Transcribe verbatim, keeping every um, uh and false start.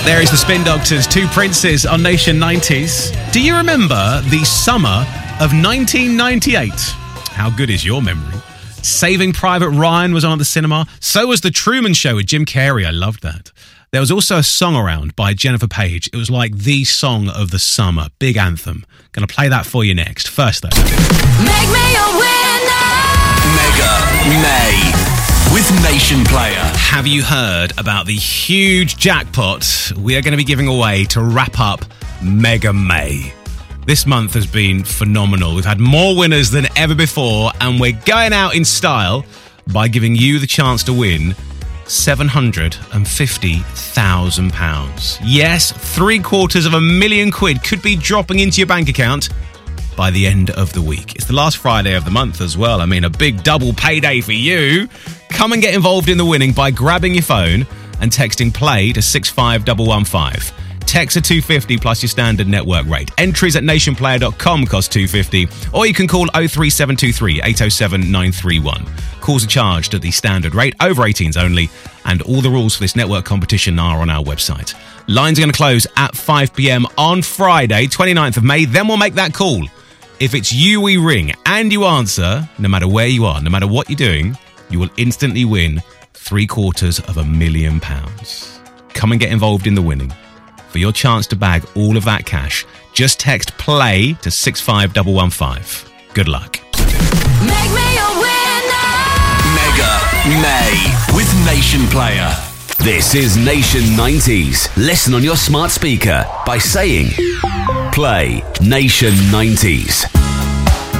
There is the Spin Doctors, Two Princes on Nation nineties. Do you remember the summer of nineteen ninety-eight? How good is your memory? Saving Private Ryan was on at the cinema. So was The Truman Show with Jim Carrey. I loved that. There was also a song around by Jennifer Page. It was like the song of the summer. Big anthem. Going to play that for you next. First though. Make me a winner! Mega May with Nation Player. Have you heard about the huge jackpot we are going to be giving away to wrap up Mega May? This month has been phenomenal. We've had more winners than ever before, and we're going out in style by giving you the chance to win seven hundred fifty thousand pounds. Yes, three quarters of a million quid could be dropping into your bank account by the end of the week. It's the last Friday of the month as well. I mean, a big double payday for you. Come and get involved in the winning by grabbing your phone and texting play to six five one one five. Text a two fifty plus your standard network rate. Entries at nation player dot com cost two fifty, or you can call oh three seven two three, eight oh seven, nine three one. Calls are charged at the standard rate, over eighteens only, and all the rules for this network competition are on our website. Lines are going to close at five p.m. on Friday, twenty-ninth of May. Then we'll make that call. If it's you we ring and you answer, no matter where you are, no matter what you're doing, you will instantly win three quarters of a million pounds. Come and get involved in the winning. For your chance to bag all of that cash, just text play to six five one one five. Good luck. Make me a winner! Mega May with Nation Player. This is Nation nineties. Listen on your smart speaker by saying play Nation nineties.